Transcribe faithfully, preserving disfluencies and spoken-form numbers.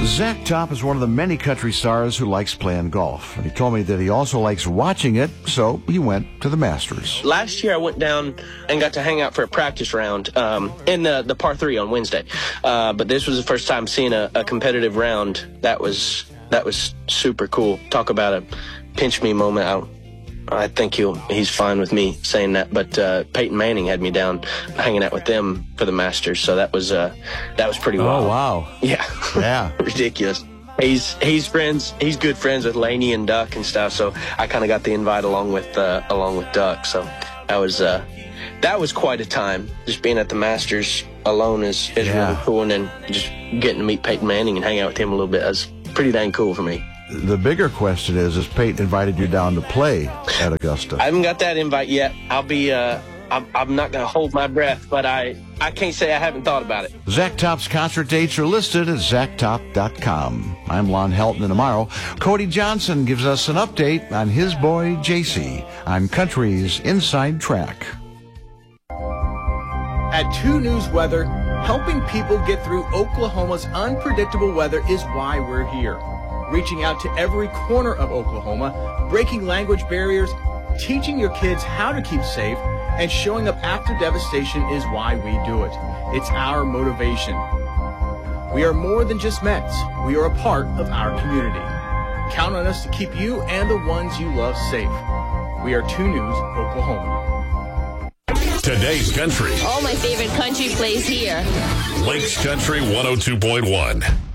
Zach Top is one of the many country stars who likes playing golf. And he told me that he also likes watching it, so he went to the Masters. Last year I went down and got to hang out for a practice round um, in the, the par three on Wednesday. Uh, but this was the first time seeing a, a competitive round. That was that was super cool. Talk about a pinch me moment. I, I think he'll, he's fine with me saying that. But uh, Peyton Manning had me down hanging out with them for the Masters, so that was uh, that was pretty wild. Oh, wow. Yeah. Yeah. Ridiculous. He's he's friends. He's good friends with Laney and Duck and stuff. So I kind of got the invite along with uh, along with Duck. So that was uh, that was quite a time. Just being at the Masters alone is, is Yeah. really cool, and then just getting to meet Peyton Manning and hang out with him a little bit. That's pretty dang cool for me. The bigger question is, has Peyton invited you down to play at Augusta? I haven't got that invite yet. I'll be. Uh, I'm, I'm not going to hold my breath, but I I can't say I haven't thought about it. Zach Top's concert dates are listed at zach top dot com. I'm Lon Helton, and tomorrow, Cody Johnson gives us an update on his boy J C on Country's Inside Track. At two News Weather, helping people get through Oklahoma's unpredictable weather is why we're here. Reaching out to every corner of Oklahoma, breaking language barriers, teaching your kids how to keep safe, and showing up after devastation is why we do it. It's our motivation. We are more than just Mets. We are a part of our community. Count on us to keep you and the ones you love safe. We are two News Oklahoma. Today's Country. All my favorite country plays here. Lakes Country one oh two point one.